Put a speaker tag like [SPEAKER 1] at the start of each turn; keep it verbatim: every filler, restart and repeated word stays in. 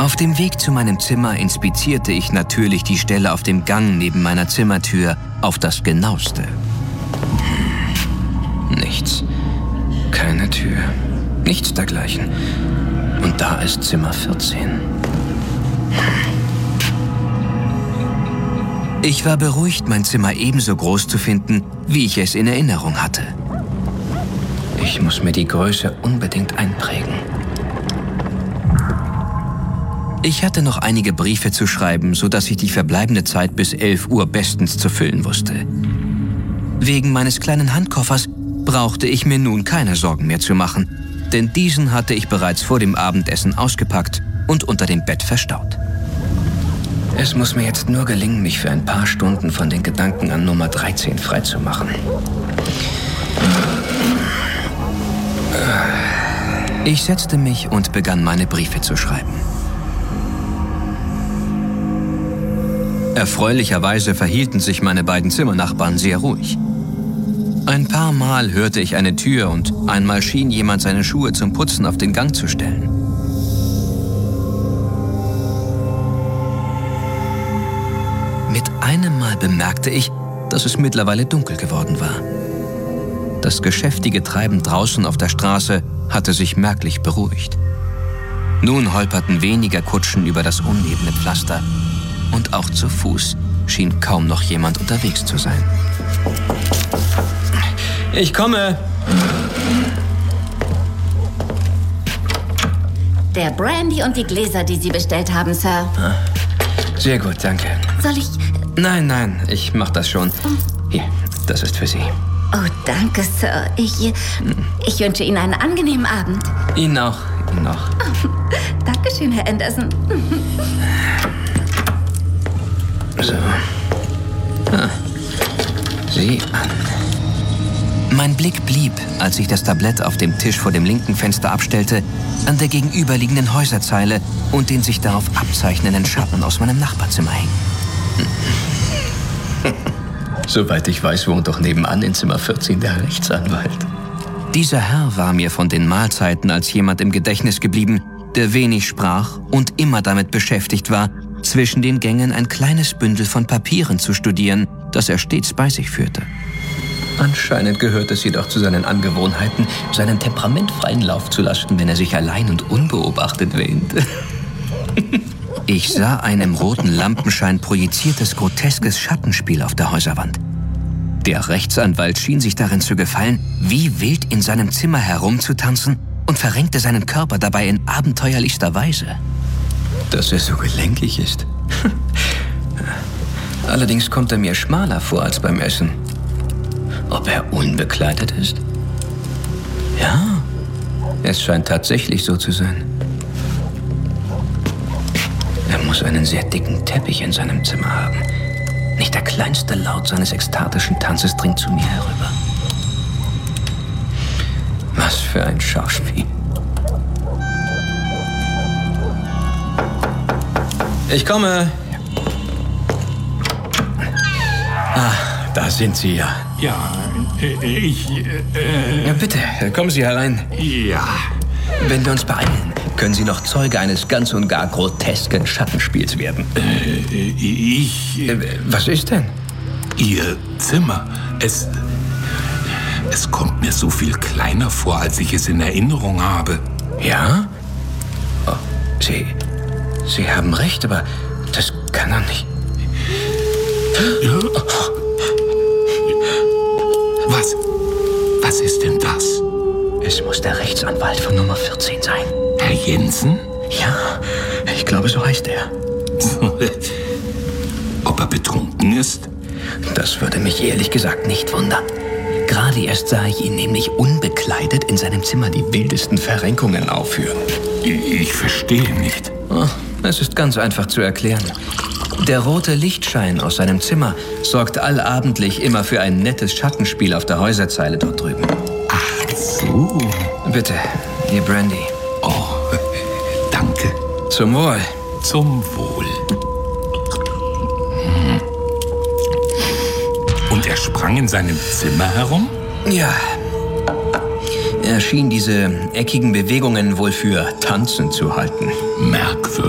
[SPEAKER 1] Auf dem Weg zu meinem Zimmer inspizierte ich natürlich die Stelle auf dem Gang neben meiner Zimmertür auf das Genaueste. Nichts. Keine Tür. Nichts dergleichen. Und da ist Zimmer vierzehn. Ich war beruhigt, mein Zimmer ebenso groß zu finden, wie ich es in Erinnerung hatte. Ich muss mir die Größe unbedingt einprägen. Ich hatte noch einige Briefe zu schreiben, sodass ich die verbleibende Zeit bis elf Uhr bestens zu füllen wusste. Wegen meines kleinen Handkoffers brauchte ich mir nun keine Sorgen mehr zu machen, denn diesen hatte ich bereits vor dem Abendessen ausgepackt und unter dem Bett verstaut. Es muss mir jetzt nur gelingen, mich für ein paar Stunden von den Gedanken an Nummer dreizehn freizumachen. Ich setzte mich und begann, meine Briefe zu schreiben. Erfreulicherweise verhielten sich meine beiden Zimmernachbarn sehr ruhig. Ein paar Mal hörte ich eine Tür und einmal schien jemand seine Schuhe zum Putzen auf den Gang zu stellen. Mit einem Mal bemerkte ich, dass es mittlerweile dunkel geworden war. Das geschäftige Treiben draußen auf der Straße hatte sich merklich beruhigt. Nun holperten weniger Kutschen über das unebene Pflaster und auch zu Fuß schien kaum noch jemand unterwegs zu sein. Ich komme!
[SPEAKER 2] Der Brandy und die Gläser, die Sie bestellt haben, Sir.
[SPEAKER 1] Ah, sehr gut, danke.
[SPEAKER 2] Soll ich...
[SPEAKER 1] Nein, nein, ich mach das schon. Hier, das ist für Sie.
[SPEAKER 2] Oh, danke, Sir. Ich, ich wünsche Ihnen einen angenehmen Abend.
[SPEAKER 1] Ihnen auch, Ihnen auch.
[SPEAKER 2] Oh, Dankeschön, Herr Anderson.
[SPEAKER 1] So. Ah, sieh an. Mein Blick blieb, als ich das Tablett auf dem Tisch vor dem linken Fenster abstellte, an der gegenüberliegenden Häuserzeile und den sich darauf abzeichnenden Schatten aus meinem Nachbarzimmer hing. Soweit ich weiß, wohnt doch nebenan in Zimmer vierzehn der Rechtsanwalt. Dieser Herr war mir von den Mahlzeiten als jemand im Gedächtnis geblieben, der wenig sprach und immer damit beschäftigt war, zwischen den Gängen ein kleines Bündel von Papieren zu studieren, das er stets bei sich führte. Anscheinend gehört es jedoch zu seinen Angewohnheiten, seinen Temperament freien Lauf zu lassen, wenn er sich allein und unbeobachtet wähnte. Ich sah ein im roten Lampenschein projiziertes, groteskes Schattenspiel auf der Häuserwand. Der Rechtsanwalt schien sich darin zu gefallen, wie wild in seinem Zimmer herumzutanzen und verrenkte seinen Körper dabei in abenteuerlichster Weise. Dass er so gelenkig ist. Allerdings kommt er mir schmaler vor als beim Essen. Ob er unbekleidet ist? Ja, es scheint tatsächlich so zu sein. Er muss einen sehr dicken Teppich in seinem Zimmer haben. Nicht der kleinste Laut seines ekstatischen Tanzes dringt zu mir herüber. Was für ein Schauspiel. Ich komme. Ah, da sind Sie ja.
[SPEAKER 3] Ja, ich... Äh,
[SPEAKER 1] ja, bitte, kommen Sie herein.
[SPEAKER 3] Ja.
[SPEAKER 1] Wenn wir uns beeilen, können Sie noch Zeuge eines ganz und gar grotesken Schattenspiels werden.
[SPEAKER 3] Äh, ich...
[SPEAKER 1] Äh, was ist denn?
[SPEAKER 3] Ihr Zimmer, es... Es kommt mir so viel kleiner vor, als ich es in Erinnerung habe.
[SPEAKER 1] Ja? Oh, Sie... Sie haben recht, aber das kann doch nicht...
[SPEAKER 3] Ja? Was? Was ist denn das?
[SPEAKER 1] Es muss der Rechtsanwalt von Nummer vierzehn sein.
[SPEAKER 3] Herr Jensen?
[SPEAKER 1] Ja, ich glaube, so heißt er.
[SPEAKER 3] Ob er betrunken ist?
[SPEAKER 1] Das würde mich ehrlich gesagt nicht wundern. Gerade erst sah ich ihn nämlich unbekleidet in seinem Zimmer die wildesten Verrenkungen aufführen.
[SPEAKER 3] Ich verstehe nicht.
[SPEAKER 1] Oh, es ist ganz einfach zu erklären. Der rote Lichtschein aus seinem Zimmer sorgt allabendlich immer für ein nettes Schattenspiel auf der Häuserzeile dort drüben.
[SPEAKER 3] Ach so.
[SPEAKER 1] Bitte, Ihr Brandy.
[SPEAKER 3] Oh, danke.
[SPEAKER 1] Zum Wohl.
[SPEAKER 3] Zum Wohl. Hm. Und er sprang in seinem Zimmer herum?
[SPEAKER 1] Ja. Er schien diese eckigen Bewegungen wohl für Tanzen zu halten.
[SPEAKER 3] Merkwürdig.